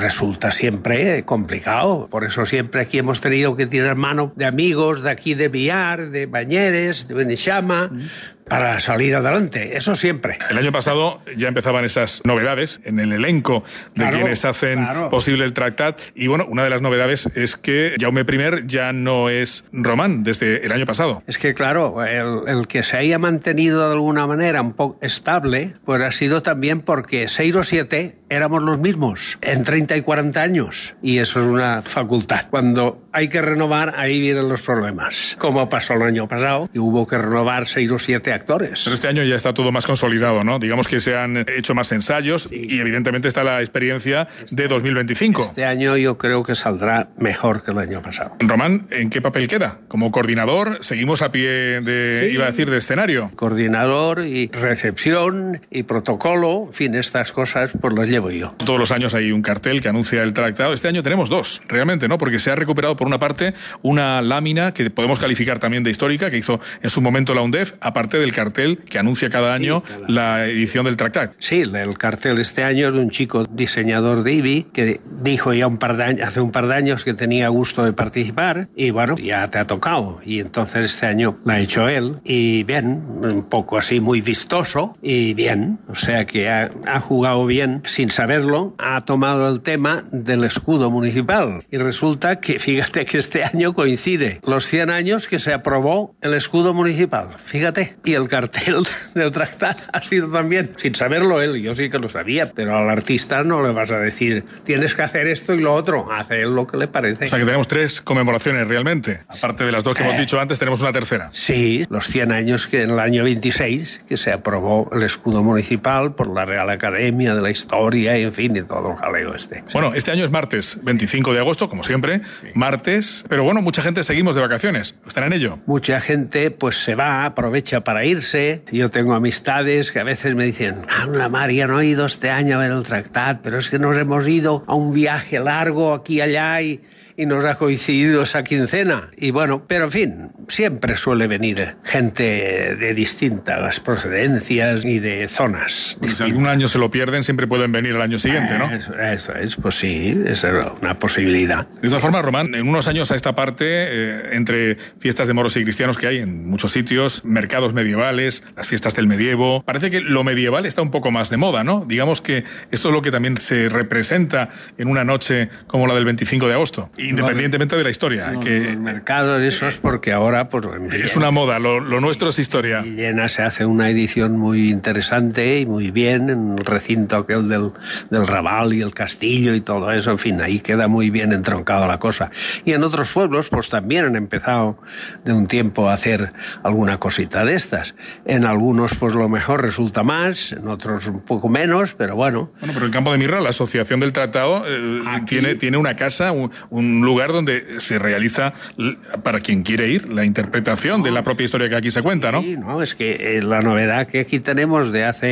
resulta siempre complicado. Por eso siempre aquí hemos tenido que tirar mano de amigos de aquí de Villar, de Bañeres, de Beneixama, para salir adelante, eso siempre. El año pasado ya empezaban esas novedades en el elenco de quienes hacen posible el Tractat, y bueno, una de las novedades es que Jaume I ya no es román desde el año pasado. Es que claro, el que se haya mantenido de alguna manera un poco estable, pues ha sido también porque 6 o 7 éramos los mismos en 30 y 40 años, y eso es una facultad. Cuando hay que renovar, ahí vienen los problemas, como pasó el año pasado, y hubo que renovar 6 o 7 actores. Pero este año ya está todo más consolidado, ¿no? Digamos que se han hecho más ensayos y evidentemente está la experiencia de 2025. Este año yo creo que saldrá mejor que el año pasado. Román, ¿en qué papel queda? Como coordinador, seguimos a pie de, iba a decir, de escenario. Coordinador y recepción y protocolo, en fin, estas cosas pues las llevo yo. Todos los años hay un cartel que anuncia el tratado. Este año tenemos 2, realmente, ¿no? Porque se ha recuperado por una parte una lámina que podemos calificar también de histórica, que hizo en su momento la UNDEF, aparte del cartel que anuncia cada año la edición del Tractat. Sí, el cartel este año es de un chico diseñador de IBI que dijo ya hace un par de años que tenía gusto de participar, y bueno, ya te ha tocado, y entonces este año lo ha hecho él, y bien, un poco así muy vistoso, y bien, o sea que ha jugado bien, sin saberlo, ha tomado el tema del escudo municipal, y resulta que, fíjate que este año coincide los 100 años que se aprobó el escudo municipal, fíjate, y el cartel del Tractat ha sido también, sin saberlo él, yo sí que lo sabía, pero al artista no le vas a decir tienes que hacer esto y lo otro, hace él lo que le parece. O sea que tenemos 3 conmemoraciones realmente, aparte de las 2 que hemos dicho antes, tenemos una tercera. Sí, los 100 años que en el año 26 que se aprobó el escudo municipal por la Real Academia de la Historia y en fin, y todo el jaleo este. Bueno, este año es martes 25 de agosto, como siempre, martes, pero bueno, mucha gente seguimos de vacaciones, ¿están en ello? Mucha gente pues se va, aprovecha para irse. Yo tengo amistades que a veces me dicen, la María no he ido este año a ver el Tractat, pero es que nos hemos ido a un viaje largo aquí y allá y nos ha coincidido esa quincena. Y bueno, pero en fin, siempre suele venir gente de distintas procedencias y de zonas. Si algún año se lo pierden, siempre pueden venir el año siguiente, ¿no? Eso es, pues sí, esa es una posibilidad. De todas formas, Román, en unos años a esta parte, entre fiestas de moros y cristianos que hay en muchos sitios, mercados medievales, las fiestas del medievo, parece que lo medieval está un poco más de moda, ¿no? Digamos que esto es lo que también se representa en una noche como la del 25 de agosto. Independientemente de la historia. Los que mercados, eso es porque ahora pues es una moda, lo nuestro es historia. Y Llena se hace una edición muy interesante y muy bien en el recinto aquel del Raval y el castillo y todo eso, en fin, ahí queda muy bien entroncada la cosa. Y en otros pueblos pues también han empezado de un tiempo a hacer alguna cosita de estas. En algunos pues lo mejor resulta más, en otros un poco menos, pero bueno. Bueno, pero en Campo de Mirra, la Asociación del Tratado tiene una casa, un lugar donde se realiza, para quien quiere ir, la interpretación de la propia historia que aquí se cuenta, ¿no? Sí, no, es que la novedad que aquí tenemos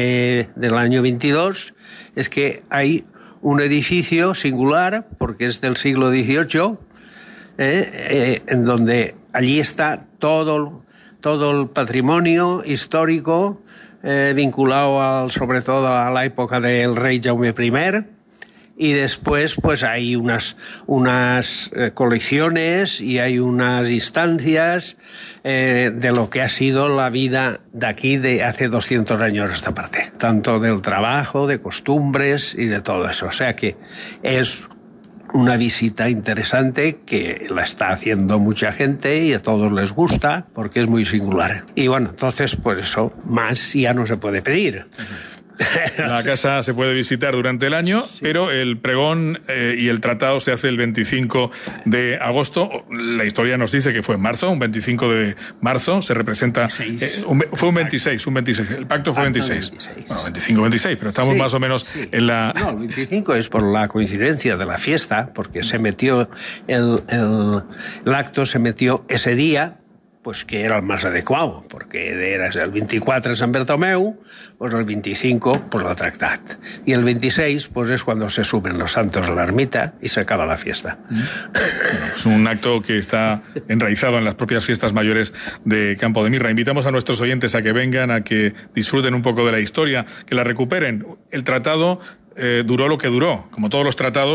del año 22 es que hay un edificio singular, porque es del siglo XVIII, en donde allí está todo el patrimonio histórico vinculado sobre todo a la época del rey Jaume I. Y después pues hay unas colecciones y hay unas instancias de lo que ha sido la vida de aquí de hace 200 años a esta parte, tanto del trabajo, de costumbres y de todo eso. O sea que es una visita interesante que la está haciendo mucha gente y a todos les gusta porque es muy singular. Y bueno, entonces por eso más ya no se puede pedir. La casa se puede visitar durante el año, sí, pero el pregón y el tratado se hace el 25 de agosto. La historia nos dice que fue en marzo, un 25 de marzo, se representa... fue un 26, el pacto fue 26. Bueno, 25-26, pero estamos más o menos en la... No, el 25 es por la coincidencia de la fiesta, porque se metió el acto se metió ese día, pues que era el más adecuado, porque era el 24 Sant Bartomeu, pues el 25 pues el Tractat, y el 26 pues es cuando se suben los santos a la ermita y se acaba la fiesta. Es un acto que está enraizado en las propias fiestas mayores de Campo de Mirra. Invitamos a nuestros oyentes a que vengan, a que disfruten un poco de la historia, que la recuperen. El tratado duró lo que duró, como todos los tratados.